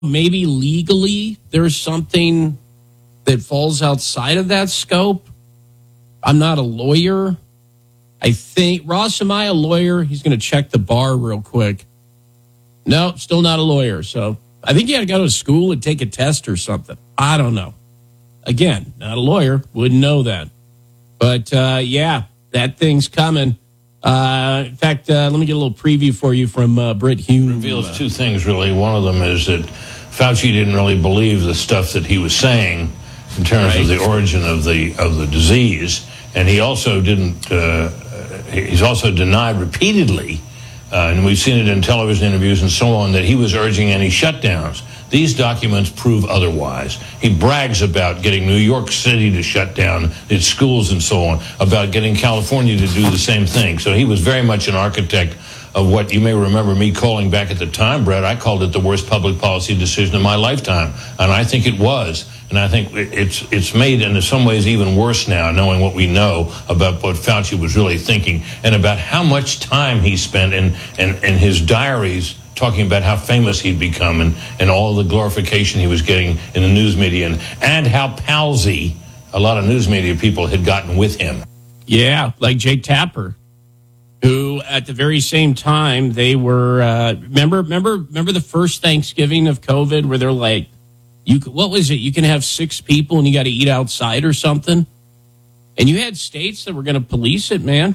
maybe legally there's something that falls outside of that scope. I'm not a lawyer. I think, Ross, am I a lawyer? He's going to check the bar real quick. No, still not a lawyer. So I think you got to go to school and take a test or something. I don't know. Again, not a lawyer. Wouldn't know that. But, yeah, that thing's coming. In fact, let me get a little preview for you from Britt Hume. It reveals two things, really. One of them is that Fauci didn't really believe the stuff that he was saying in terms of the origin of the disease. And he also didn't, he's also denied repeatedly, and we've seen it in television interviews and so on, that he was urging any shutdowns. These documents prove otherwise. He brags about getting New York City to shut down its schools and so on, about getting California to do the same thing. So he was very much an architect of what you may remember me calling back at the time, Brett. I called it the worst public policy decision of my lifetime, and I think it was. And I think it's made in some ways even worse now, knowing what we know about what Fauci was really thinking and about how much time he spent in his diaries talking about how famous he'd become and all the glorification he was getting in the news media and how palsy a lot of news media people had gotten with him. Yeah, like Jake Tapper, who at the very same time they were, remember the first Thanksgiving of COVID where they're like, what was it? You can have 6 people and you got to eat outside or something. And you had states that were going to police it, man.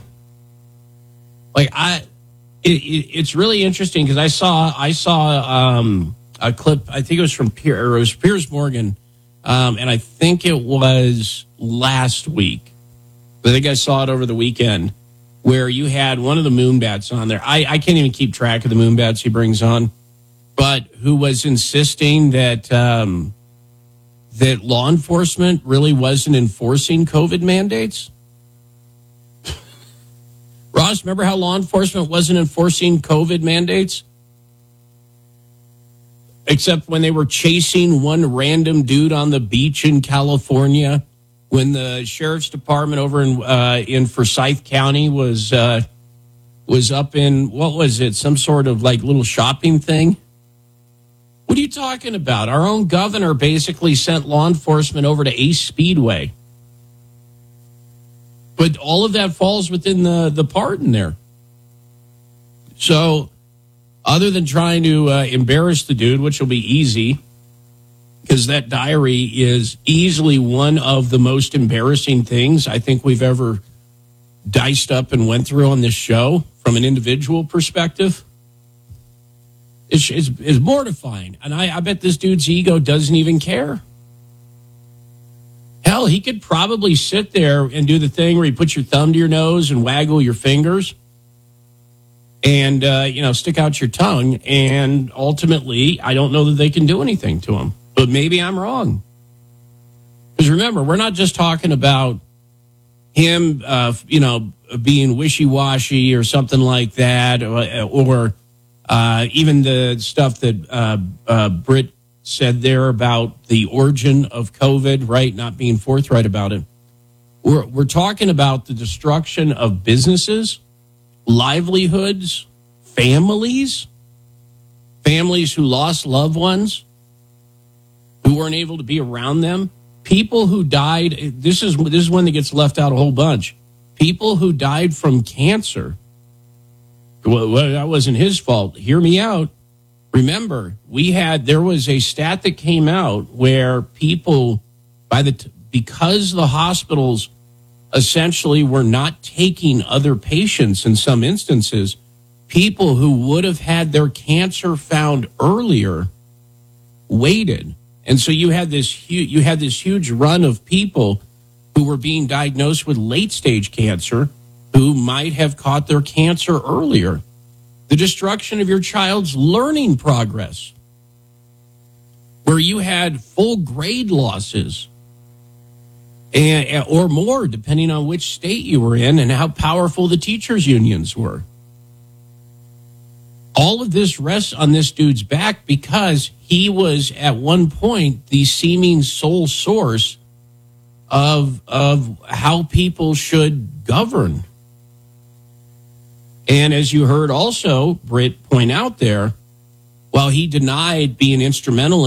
Like it's really interesting because I saw a clip. I think it was from Piers Morgan, and I think it was last week. I think I saw it over the weekend where you had one of the Moonbats on there. I can't even keep track of the Moonbats he brings on. But who was insisting that that law enforcement really wasn't enforcing COVID mandates? Ross, remember how law enforcement wasn't enforcing COVID mandates? Except when they were chasing one random dude on the beach in California, when the sheriff's department over in Forsyth County was up in, what was it, some sort of like little shopping thing? What are you talking about? Our own governor basically sent law enforcement over to Ace Speedway. But all of that falls within the pardon there. So other than trying to embarrass the dude, which will be easy, because that diary is easily one of the most embarrassing things I think we've ever diced up and went through on this show from an individual perspective. It's mortifying. And I bet this dude's ego doesn't even care. Hell, he could probably sit there and do the thing where you put your thumb to your nose and waggle your fingers and, stick out your tongue. And ultimately, I don't know that they can do anything to him. But maybe I'm wrong. Because remember, we're not just talking about him, being wishy-washy or something like that, or even the stuff that Britt said there about the origin of COVID, right? Not being forthright about it. We're talking about the destruction of businesses, livelihoods, families who lost loved ones, who weren't able to be around them, people who died. This is one that gets left out a whole bunch. People who died from cancer. Well, that wasn't his fault. Hear me out. Remember, there was a stat that came out where people, because the hospitals essentially were not taking other patients in some instances, people who would have had their cancer found earlier waited. And so you had this huge run of people who were being diagnosed with late stage cancer who might have caught their cancer earlier. The destruction of your child's learning progress, where you had full grade losses or more, depending on which state you were in and how powerful the teachers' unions were. All of this rests on this dude's back because he was at one point the seeming sole source of how people should govern. And as you heard also Britt point out there, Well, he denied being instrumental